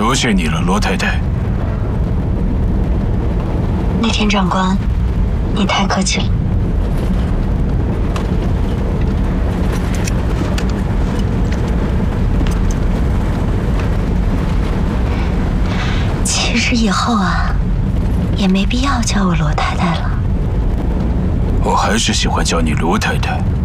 多谢你了，罗太太。 内田长官，你太客气了。其实以后啊，也没必要叫我罗太太了。 我还是喜欢叫你罗太太。